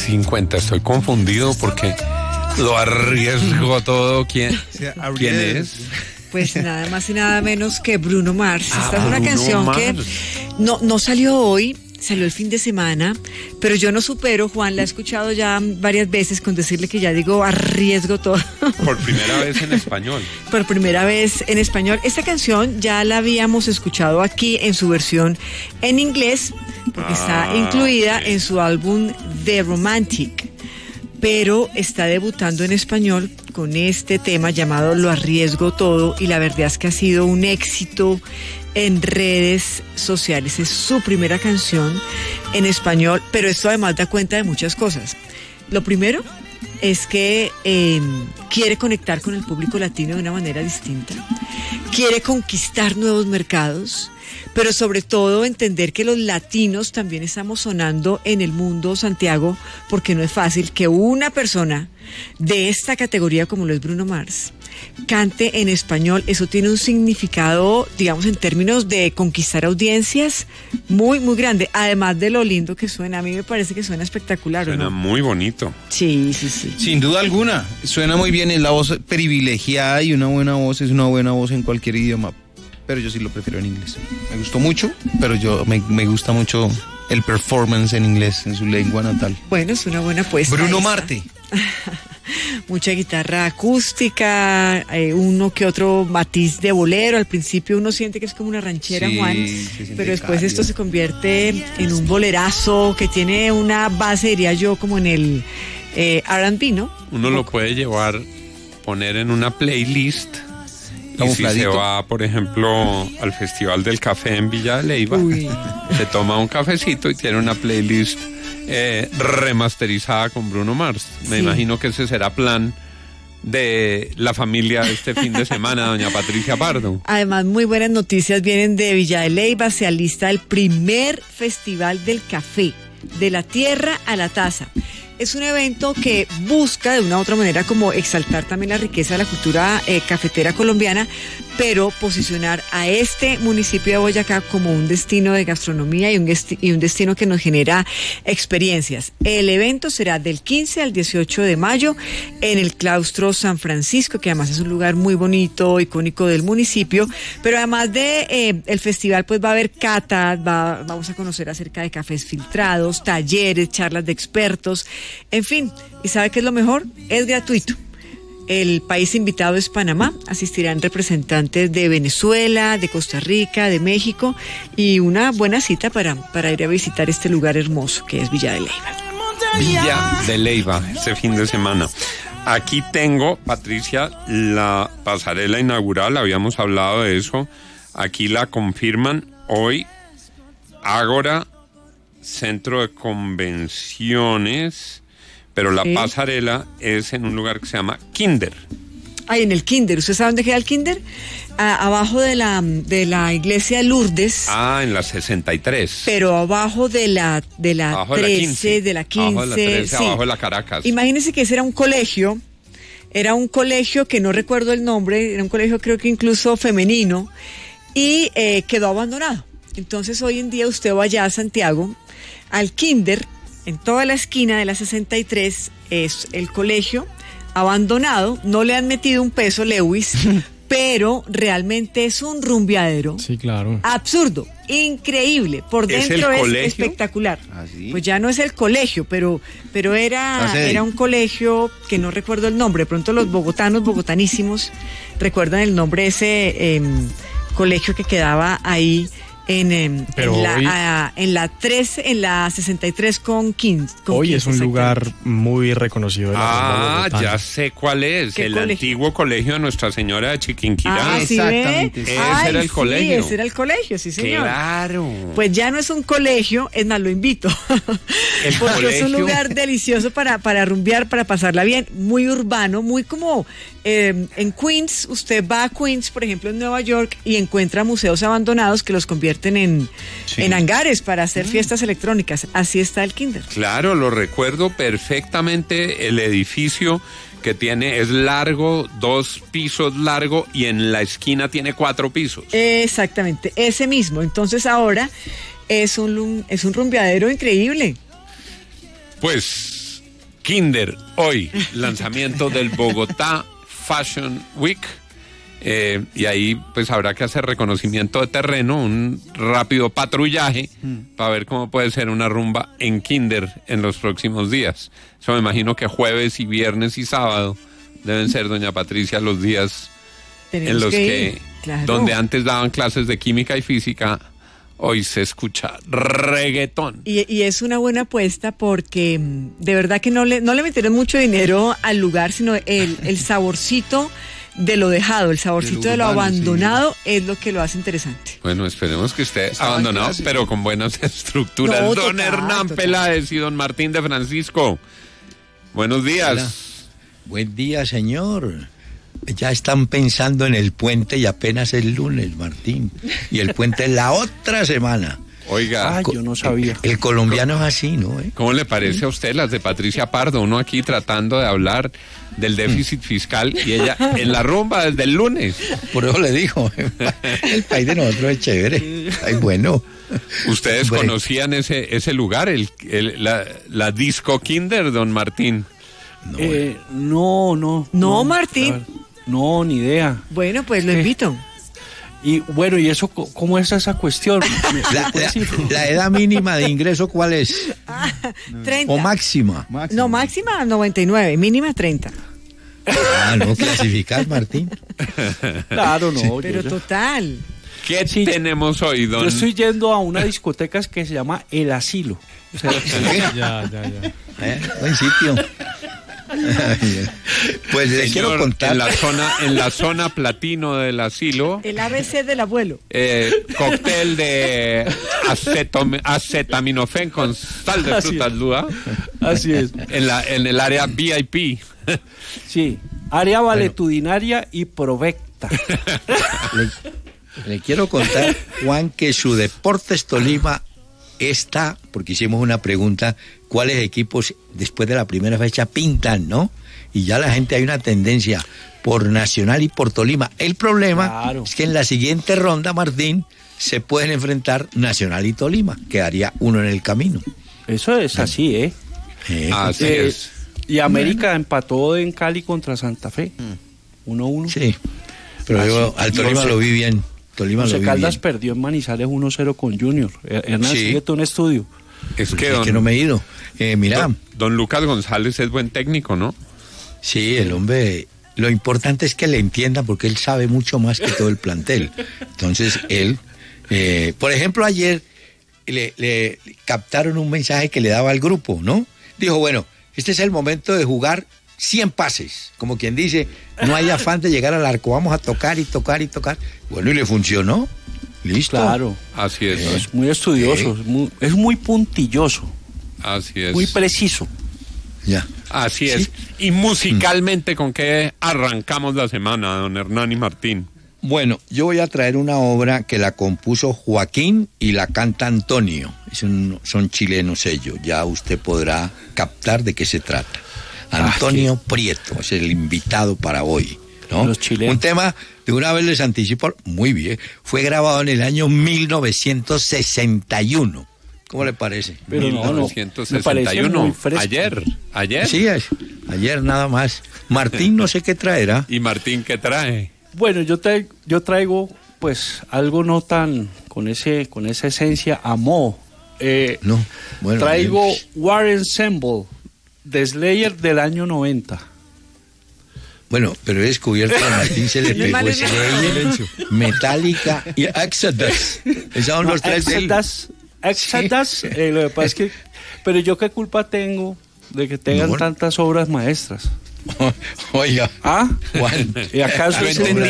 50. Estoy confundido porque lo arriesgo todo. ¿Quién es? Pues nada más y nada menos que Bruno Mars. Esta es una Bruno canción Mars. que no salió hoy, salió el fin de semana, pero yo no supero, Juan, la he escuchado ya varias veces con decirle que ya digo arriesgo todo. Por primera vez en español. Por primera vez en español. Esta canción ya la habíamos escuchado aquí en su versión en inglés, porque está incluida en su álbum The Romantic, pero está debutando en español con este tema llamado Lo arriesgo todo, y la verdad es que ha sido un éxito en redes sociales. Es su primera canción en español, pero esto además da cuenta de muchas cosas. Lo primero es que quiere conectar con el público latino de una manera distinta, quiere conquistar nuevos mercados, pero sobre todo entender que los latinos también estamos sonando en el mundo, Santiago, porque no es fácil que una persona de esta categoría como lo es Bruno Mars cante en español. Eso tiene un significado, digamos, en términos de conquistar audiencias muy, muy grande, además de lo lindo que suena. A mí me parece que suena espectacular. Suena, ¿no? muy bonito. Sí. Sin duda alguna, suena muy bien, es la voz privilegiada y una buena voz es una buena voz en cualquier idioma, pero yo sí lo prefiero en inglés. Me gustó mucho, pero me gusta mucho el performance en inglés, en su lengua natal. Bueno, es una buena apuesta. Bruno esta. Marte. Mucha guitarra acústica, uno que otro matiz de bolero. Al principio uno siente que es como una ranchera, Sí, Juan, se siente pero después cálido. esto se convierte en un bolerazo que tiene una base, diría yo, como en el R&B, ¿no? Uno lo puede llevar, poner en una playlist. Y si se Camufladito. va, por ejemplo, al Festival del Café en Villa de Leyva, se toma un cafecito y tiene una playlist remasterizada con Bruno Mars. Me Sí. imagino que ese será plan de la familia de este fin de semana, doña Patricia Pardo. Además, muy buenas noticias vienen de Villa de Leyva. Se alista el primer Festival del Café, de la tierra a la taza. Es un evento que busca de una u otra manera como exaltar también la riqueza de la cultura cafetera colombiana, pero posicionar a este municipio de Boyacá como un destino de gastronomía y un destino que nos genera experiencias. El evento será del 15 al 18 de mayo en el Claustro San Francisco, que además es un lugar muy bonito, icónico del municipio, pero además de el festival, pues va a haber catas, vamos a conocer acerca de cafés filtrados, talleres, charlas de expertos, en fin. ¿Y sabe qué es lo mejor? Es gratuito. El país invitado es Panamá, asistirán representantes de Venezuela, de Costa Rica, de México, y una buena cita para ir a visitar este lugar hermoso que es Villa de Leyva. Villa de Leyva, este fin de semana. Aquí tengo, Patricia, la pasarela inaugural, habíamos hablado de eso. Aquí la confirman hoy. Ágora, centro de convenciones, pero la pasarela es en un lugar que se llama Kinder. Ay, en el Kinder. ¿Usted sabe dónde queda el Kinder? Abajo de la iglesia de Lourdes. En la 63. Pero abajo de la 13, Abajo de la 15. de la 15. Abajo de la 13, sí. abajo de la Caracas. Imagínense que ese era un colegio que no recuerdo el nombre, era un colegio creo que incluso femenino, y quedó abandonado. Entonces hoy en día usted va allá a Santiago, al Kinder, en toda la esquina de la 63, es el colegio abandonado, no le han metido un peso, Lewis, pero realmente es un rumbeadero. Sí, claro. Absurdo, increíble, por dentro es espectacular. ¿Ah, sí? Pues ya no es el colegio, pero era un colegio que no recuerdo el nombre. De pronto los bogotanísimos, recuerdan el nombre de ese colegio que quedaba ahí en la 13, en la 63 con 15. Hoy es un lugar muy reconocido de la Bogotá. Ya sé cuál es, el colegio? Antiguo colegio de Nuestra Señora de Chiquinquirá. ¿Sí exactamente. ve? Ese era el colegio. Ese era el colegio, sí, señor. Claro. Pues ya no es un colegio, es más, lo invito. Porque es un lugar delicioso para rumbear, para pasarla bien, muy urbano, muy como en Queens. Usted va a Queens, por ejemplo, en Nueva York, y encuentra museos abandonados que los convierten en hangares para hacer fiestas electrónicas. Así está el Kinder. Claro, lo recuerdo perfectamente. El edificio que tiene es largo, 2 pisos largo, y en la esquina tiene 4 pisos. Exactamente, ese mismo. Entonces ahora es un rumbeadero increíble. Pues Kinder, hoy, lanzamiento del Bogotá Fashion Week. Y ahí pues habrá que hacer reconocimiento de terreno, un rápido patrullaje para ver cómo puede ser una rumba en Kinder en los próximos días. Eso me imagino que jueves y viernes y sábado deben ser, doña Patricia, los días en los que claro. Donde antes daban clases de química y física, hoy se escucha reggaetón. Y es una buena apuesta porque de verdad que no le metieron mucho dinero al lugar, sino el saborcito de lo dejado, el saborcito de lo abandonado, sí, es lo que lo hace interesante. Bueno, esperemos que esté abandonado, clase, pero con buenas estructuras. No, don Hernán Peláez y don Martín de Francisco, buenos días. Hola. Buen día, señor. Ya están pensando en el puente y apenas es lunes, Martín. Y el puente es la otra semana. Oiga, yo no sabía. El colombiano es así, ¿no? ¿Cómo le parece a usted las de Patricia Pardo? Uno aquí tratando de hablar del déficit fiscal y ella en la rumba desde el lunes. Por eso le digo, el país de nosotros es chévere. Ay, bueno. ¿Ustedes conocían ese lugar, la Disco Kinder, don Martín? No, Martín. No, ni idea. Bueno, pues lo invito. Y bueno, ¿y eso cómo es esa cuestión? La edad mínima de ingreso, ¿cuál es? 30. ¿O máxima? No, máxima 99, mínima 30. No clasificás, Martín. Claro, no. Sí. Pero total. ¿Qué tenemos hoy, don? Yo estoy yendo a una discoteca que se llama El Asilo. O sea, Ya. Buen sitio. Pues les quiero contar. En la zona platino del asilo. El ABC del abuelo. Cóctel de acetaminofén con sal de frutas lúa. Así es. En el área VIP. Sí, área valetudinaria y provecta. Le quiero contar, Juan, que su Deportes Tolima está, porque hicimos una pregunta, ¿cuáles equipos después de la primera fecha pintan, no? Y ya la gente hay una tendencia por Nacional y por Tolima. El problema es que en la siguiente ronda, Martín, se pueden enfrentar Nacional y Tolima. Quedaría uno en el camino. Eso es así, ¿eh? Así es. Y América empató en Cali contra Santa Fe. 1-1. Sí, pero yo al Tolima lo vi bien. José Caldas perdió en Manizales 1-0 con Junior. Hernán, síguete un estudio. Es que no me he ido. Mira. Don Lucas González es buen técnico, ¿no? Sí, el hombre, lo importante es que le entienda porque él sabe mucho más que todo el plantel. Entonces, él, por ejemplo, ayer le captaron un mensaje que le daba al grupo, ¿no? Dijo, bueno, este es el momento de jugar 100 pases, como quien dice, no hay afán de llegar al arco, vamos a tocar y tocar y tocar. Bueno, y le funcionó. Listo. Claro. Así es. Es muy estudioso, es muy puntilloso. Así es. Muy preciso. Ya. Así es. Y musicalmente, ¿con qué arrancamos la semana, don Hernán y Martín? Bueno, yo voy a traer una obra que la compuso Joaquín y la canta Antonio. Son chilenos ellos, ya usted podrá captar de qué se trata. Antonio Prieto es el invitado para hoy, ¿no? Los chilenos. Un tema, de una vez les anticipo, muy bien, fue grabado en el año 1961. ¿Cómo le parece? Pero 1961, ayer. Sí, ayer nada más. Martín no sé qué traerá. ¿Y Martín qué trae? Bueno, yo traigo pues algo no tan con esa esencia a modo. Traigo War Ensemble de Slayer del año 90. Bueno, pero he descubierto que a Martín se le pegó Slayer, Metallica y Exodus. Esos son los tres de él. Exodus, lo que pasa es que, pero yo qué culpa tengo de que tengan tantas obras maestras. Oiga, Juan, ¿y acaso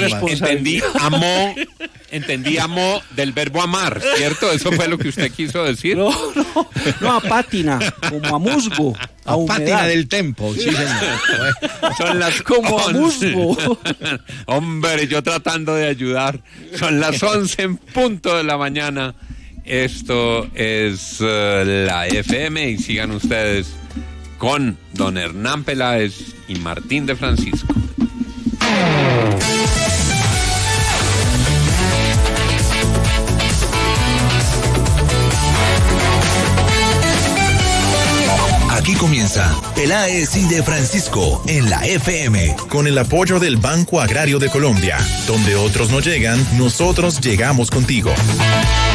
entendí amó del verbo amar, ¿cierto? ¿Eso fue lo que usted quiso decir? No, a pátina, como a musgo, a pátina del tempo, sí, señor. Son las como a musgo. Hombre, yo tratando de ayudar. Son las 11 en punto de la mañana. Esto es la FM y sigan ustedes con don Hernán Peláez y Martín de Francisco. Aquí comienza Peláez y de Francisco en la FM. Con el apoyo del Banco Agrario de Colombia. Donde otros no llegan, nosotros llegamos contigo.